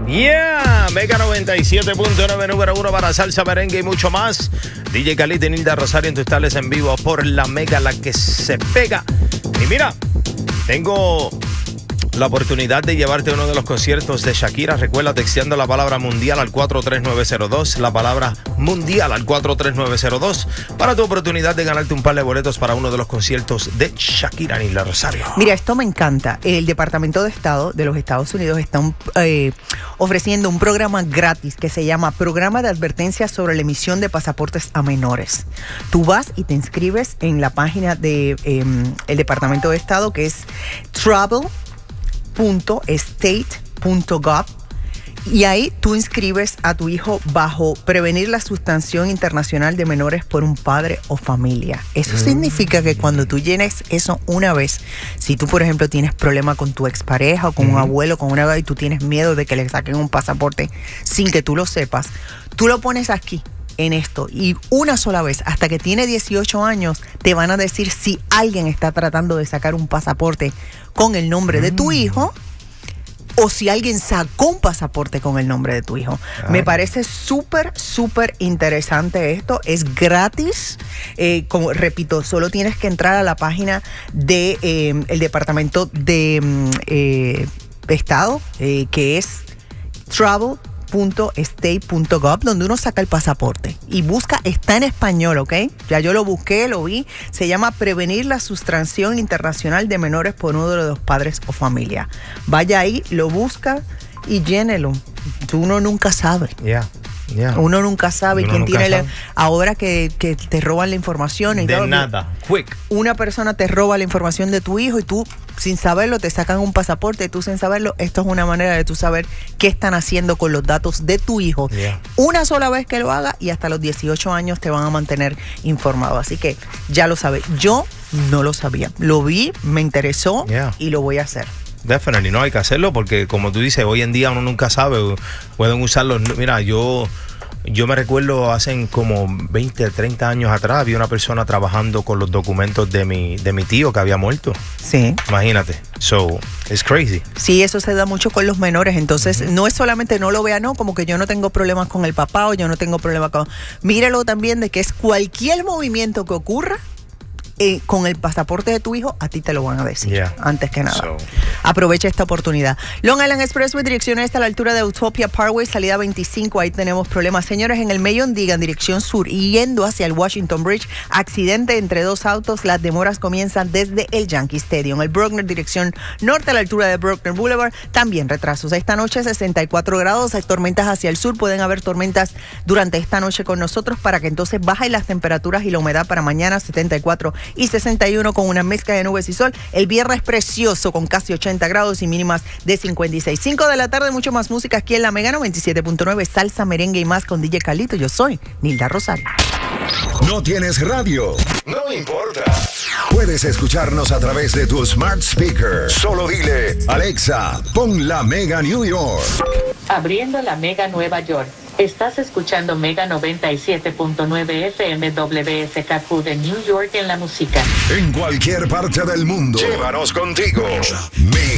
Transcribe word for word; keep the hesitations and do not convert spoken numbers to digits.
Yeah, Mega noventa y siete punto nueve, número uno para salsa, merengue y mucho más. D J Khalid y Nilda Rosario en tus tales en vivo por la Mega, la que se pega. Y mira, tengo la oportunidad de llevarte a uno de los conciertos de Shakira. Recuerda, texteando la palabra mundial al cuatro tres nueve cero dos, la palabra mundial al cuatro tres nueve cero dos, para tu oportunidad de ganarte un par de boletos para uno de los conciertos de Shakira y la Rosario. Mira, esto me encanta. El Departamento de Estado de los Estados Unidos está un, eh, ofreciendo un programa gratis que se llama Programa de Advertencia sobre la emisión de pasaportes a menores. Tú vas y te inscribes en la página del de, eh, Departamento de Estado, que es travel punto state punto gov, y ahí tú inscribes a tu hijo bajo prevenir la sustracción internacional de menores por un padre o familia. Eso mm. significa que cuando tú llenes eso una vez, si tú por ejemplo tienes problema con tu expareja o con mm. un abuelo, con una y tú tienes miedo de que le saquen un pasaporte sin que tú lo sepas, tú lo pones aquí en esto, y una sola vez, hasta que tiene dieciocho años, te van a decir si alguien está tratando de sacar un pasaporte con el nombre mm. de tu hijo, o si alguien sacó un pasaporte con el nombre de tu hijo. Ay. Me parece súper, súper interesante esto. Es gratis. Eh, como repito, solo tienes que entrar a la página de eh, el Departamento de eh, Estado, eh, que es travel punto state punto gov, donde uno saca el pasaporte y busca, está en español, ¿ok? Ya yo lo busqué, lo vi, se llama Prevenir la Sustracción Internacional de Menores por uno de los padres o familia. Vaya ahí, lo busca y llénelo. Uno nunca sabe. Yeah. Yeah. Uno nunca sabe Uno quién nunca tiene sabe. La, ahora que, que te roban la información y de todo, nada, quick. Una persona te roba la información de tu hijo y tú sin saberlo te sacan un pasaporte y tú sin saberlo. Esto es una manera de tú saber qué están haciendo con los datos de tu hijo. Yeah. Una sola vez que lo haga y hasta los dieciocho años te van a mantener informado. Así que ya lo sabes. Yo no lo sabía. Lo vi, me interesó yeah. y lo voy a hacer. Definitely, no hay que hacerlo porque como tú dices, hoy en día uno nunca sabe, pueden usarlos. Mira, yo yo me recuerdo hace como veinte, treinta años atrás, había una persona trabajando con los documentos de mi de mi tío que había muerto. Sí. Imagínate. So, it's crazy. Sí, eso se da mucho con los menores. Entonces, uh-huh. no es solamente no lo vea, no, como que yo no tengo problemas con el papá o yo no tengo problemas con... Míralo también de que es cualquier movimiento que ocurra, Eh, con el pasaporte de tu hijo, a ti te lo van a decir, yeah. antes que nada. So. Aprovecha esta oportunidad. Long Island Expressway, dirección este a la altura de Utopia Parkway, salida veinticinco, ahí tenemos problemas. Señores, en el Mayon Digan, dirección sur, yendo hacia el Washington Bridge, accidente entre dos autos, las demoras comienzan desde el Yankee Stadium. El Bruckner, dirección norte a la altura de Bruckner Boulevard, también retrasos. Esta noche sesenta y cuatro grados, hay tormentas hacia el sur, pueden haber tormentas durante esta noche con nosotros para que entonces bajen las temperaturas y la humedad para mañana, setenta y cuatro y sesenta y uno con una mezcla de nubes y sol. El viernes precioso con casi ochenta grados y mínimas de cincuenta y seis. cinco de la tarde, mucho más música aquí en la Mega noventa y siete punto nueve, salsa, merengue y más con D J Khalid. Yo soy Nilda Rosario. ¿No tienes radio? No importa. Puedes escucharnos a través de tu smart speaker. Solo dile, Alexa, pon la Mega New York. Abriendo la Mega Nueva York. Estás escuchando Mega noventa y siete punto nueve F M W S K Q de New York en la música. En cualquier parte del mundo. Llévanos contigo.